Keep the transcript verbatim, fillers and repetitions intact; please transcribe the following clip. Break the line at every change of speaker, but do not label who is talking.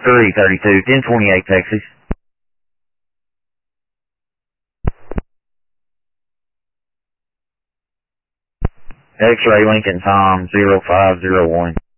three thirty-two, ten twenty-eight Texas. X-ray Lincoln Tom zero five zero one.